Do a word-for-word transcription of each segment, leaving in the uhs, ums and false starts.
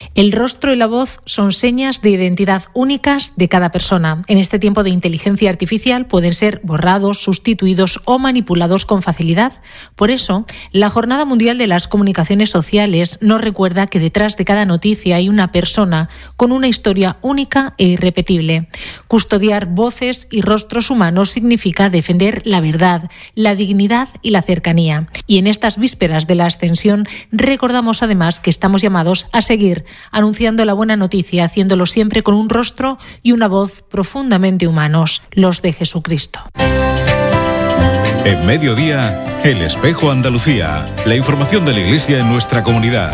El rostro y la voz son señas de identidad únicas de cada persona. En este tiempo de inteligencia artificial pueden ser borrados, sustituidos o manipulados con facilidad. Por eso, la Jornada Mundial de las Comunicaciones Sociales nos recuerda que detrás de cada noticia hay una persona con una historia única e irrepetible. Custodiar voces y rostros humanos significa defender la verdad, la dignidad y la cercanía. Y en estas vísperas de la Ascensión recordamos además que estamos llamados a seguir anunciando la buena noticia, haciéndolo siempre con un rostro y una voz profundamente humanos, los de Jesucristo. En Mediodía, El Espejo Andalucía. La información de la Iglesia en nuestra comunidad.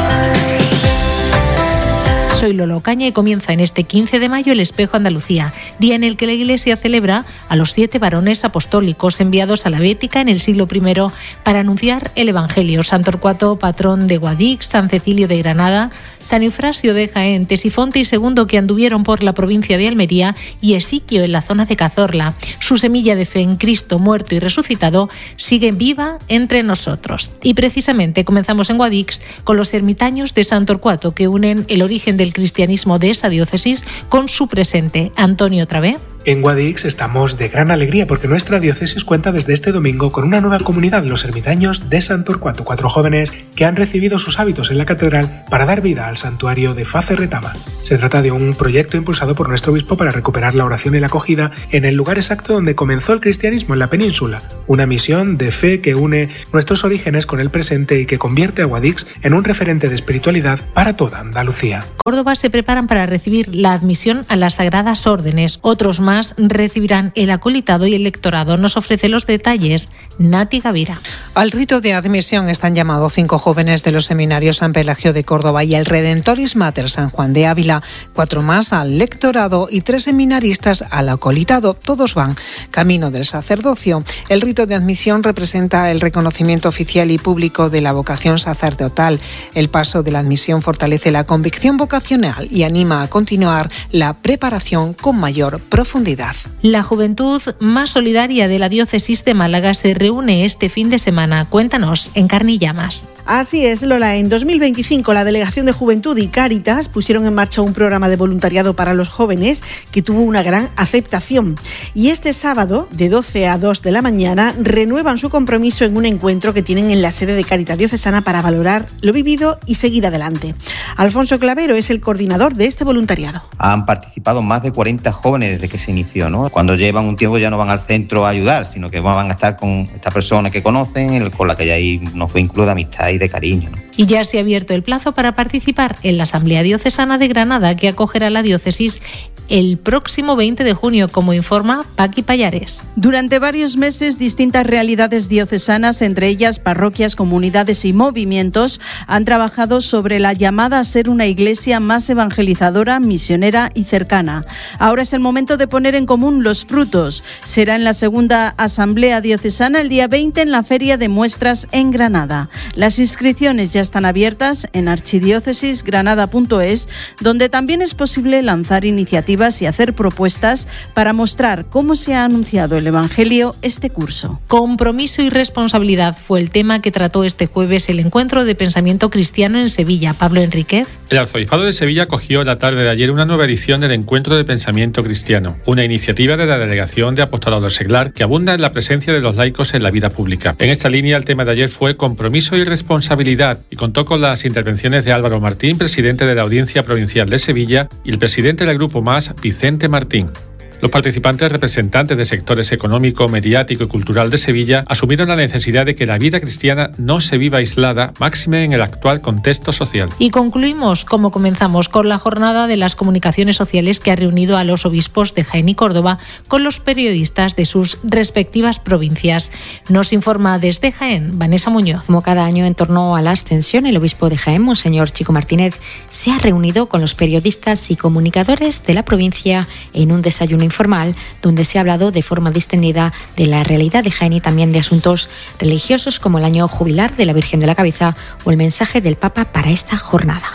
Soy Lolo Caña y comienza en este quince de mayo el Espejo Andalucía, día en el que la Iglesia celebra a los siete varones apostólicos enviados a la Bética en el siglo primero para anunciar el Evangelio. San Torcuato, patrón de Guadix, San Cecilio de Granada, San Eufrasio de Jaén, Tesifonte y Segundo, que anduvieron por la provincia de Almería, y Esiquio en la zona de Cazorla. Su semilla de fe en Cristo muerto y resucitado sigue viva entre nosotros. Y precisamente comenzamos en Guadix con los ermitaños de San Torcuato, que unen el origen del cristianismo de esa diócesis con su presente. Antonio Travé. En Guadix estamos de gran alegría porque nuestra diócesis cuenta desde este domingo con una nueva comunidad, los ermitaños de San Torcuato, cuatro jóvenes que han recibido sus hábitos en la catedral para dar vida al santuario de Face Retama. Se trata de un proyecto impulsado por nuestro obispo para recuperar la oración y la acogida en el lugar exacto donde comenzó el cristianismo, en la península. Una misión de fe que une nuestros orígenes con el presente y que convierte a Guadix en un referente de espiritualidad para toda Andalucía. Córdoba se preparan para recibir la admisión a las Sagradas Órdenes. Otros más recibirán el acolitado y el lectorado. Nos ofrece los detalles Nati Gavira. Al rito de admisión están llamados cinco jóvenes de los seminarios San Pelagio de Córdoba y el Redentoris Mater San Juan de Ávila, cuatro más al lectorado y tres seminaristas al acolitado. Todos van camino del sacerdocio. El rito de admisión representa el reconocimiento oficial y público de la vocación sacerdotal. El paso de la admisión fortalece la convicción vocacional y anima a continuar la preparación con mayor profundidad. La juventud más solidaria de la diócesis de Málaga se reúne este fin de semana. Cuéntanos en Carne y Llamas. Así es, Lola. En dos mil veinticinco la Delegación de Juventud y Cáritas pusieron en marcha un programa de voluntariado para los jóvenes que tuvo una gran aceptación. Y este sábado, de doce a dos de la mañana, renuevan su compromiso en un encuentro que tienen en la sede de Cáritas Diocesana para valorar lo vivido y seguir adelante. Alfonso Clavero es el coordinador de este voluntariado. Han participado más de cuarenta jóvenes desde que se inició, ¿no? Cuando llevan un tiempo ya no van al centro a ayudar, sino que van a estar con esta persona que conocen, con la que ya ahí nos fue incluida amistad y de cariño, ¿no? Y ya se ha abierto el plazo para participar en la Asamblea Diocesana de Granada, que acogerá la diócesis el próximo veinte de junio, como informa Paqui Payares. Durante varios meses, distintas realidades diocesanas, entre ellas parroquias, comunidades y movimientos, han trabajado sobre la llamada a ser una iglesia más evangelizadora, misionera y cercana. Ahora es el momento de poner en común los frutos. Será en la segunda Asamblea Diocesana el día veinte en la Feria de Muestras en Granada. Las inscripciones ya están abiertas en archidiócesis granada punto es, donde también es posible lanzar iniciativas y hacer propuestas para mostrar cómo se ha anunciado el Evangelio este curso. Compromiso y responsabilidad fue el tema que trató este jueves el Encuentro de Pensamiento Cristiano en Sevilla. Pablo Enríquez. El Arzobispado de Sevilla acogió la tarde de ayer una nueva edición del Encuentro de Pensamiento Cristiano, una iniciativa de la Delegación de Apostolado Seglar que abunda en la presencia de los laicos en la vida pública. En esta línea, el tema de ayer fue compromiso y responsabilidad y contó con las intervenciones de Álvaro Martín, presidente de la Audiencia Provincial de Sevilla, y el presidente del Grupo Más, Vicente Martín. Los participantes, representantes de sectores económico, mediático y cultural de Sevilla, asumieron la necesidad de que la vida cristiana no se viva aislada, máxime en el actual contexto social. Y concluimos, como comenzamos, con la jornada de las comunicaciones sociales que ha reunido a los obispos de Jaén y Córdoba con los periodistas de sus respectivas provincias. Nos informa desde Jaén, Vanessa Muñoz. Como cada año en torno a la Ascensión, el obispo de Jaén, Monseñor Chico Martínez, se ha reunido con los periodistas y comunicadores de la provincia en un desayuno informal, donde se ha hablado de forma distendida de la realidad de Jaén y también de asuntos religiosos como el año jubilar de la Virgen de la Cabeza o el mensaje del Papa para esta jornada.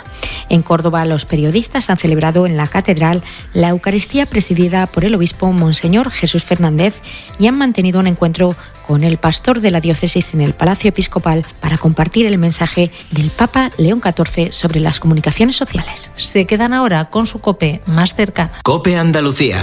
En Córdoba, los periodistas han celebrado en la catedral la Eucaristía presidida por el obispo Monseñor Jesús Fernández y han mantenido un encuentro con el pastor de la diócesis en el Palacio Episcopal para compartir el mensaje del Papa León catorce sobre las comunicaciones sociales. Se quedan ahora con su COPE más cercana. COPE Andalucía.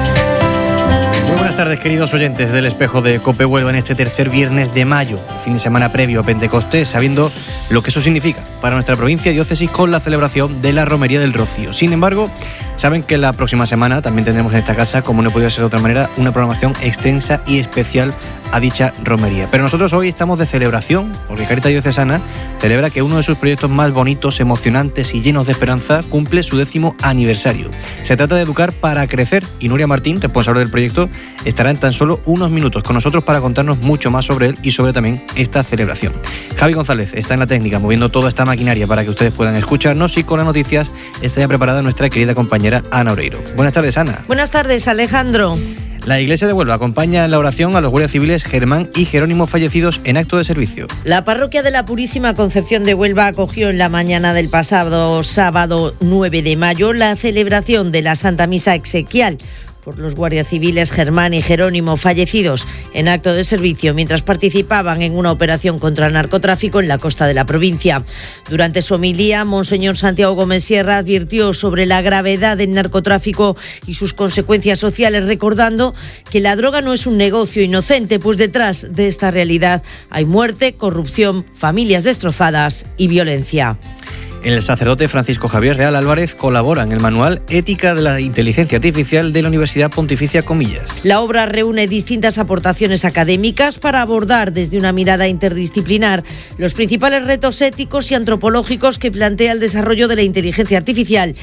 Muy buenas tardes, queridos oyentes del Espejo de COPE Huelva en este tercer viernes de mayo, fin de semana previo a Pentecostés, sabiendo lo que eso significa para nuestra provincia y diócesis con la celebración de la Romería del Rocío. Sin embargo, saben que la próxima semana también tendremos en esta casa, como no podía ser de otra manera, una programación extensa y especial a dicha romería. Pero nosotros hoy estamos de celebración, porque Cáritas Diocesana celebra que uno de sus proyectos más bonitos, emocionantes y llenos de esperanza cumple su décimo aniversario. Se trata de Educar para Crecer y Nuria Martín, responsable del proyecto, estará en tan solo unos minutos con nosotros para contarnos mucho más sobre él y sobre también esta celebración. Javi González está en la técnica moviendo toda esta maquinaria para que ustedes puedan escucharnos y con las noticias está ya preparada nuestra querida compañera Ana Oreiro. Buenas tardes, Ana. Buenas tardes, Alejandro. La Iglesia de Huelva acompaña en la oración a los guardias civiles Germán y Jerónimo fallecidos en acto de servicio. La parroquia de la Purísima Concepción de Huelva acogió en la mañana del pasado sábado nueve de mayo la celebración de la Santa Misa exequial por los guardias civiles Germán y Jerónimo fallecidos en acto de servicio mientras participaban en una operación contra el narcotráfico en la costa de la provincia. Durante su homilía, Monseñor Santiago Gómez Sierra advirtió sobre la gravedad del narcotráfico y sus consecuencias sociales, recordando que la droga no es un negocio inocente, pues detrás de esta realidad hay muerte, corrupción, familias destrozadas y violencia. El sacerdote Francisco Javier Real Álvarez colabora en el manual Ética de la Inteligencia Artificial de la Universidad Pontificia Comillas. La obra reúne distintas aportaciones académicas para abordar desde una mirada interdisciplinar los principales retos éticos y antropológicos que plantea el desarrollo de la inteligencia artificial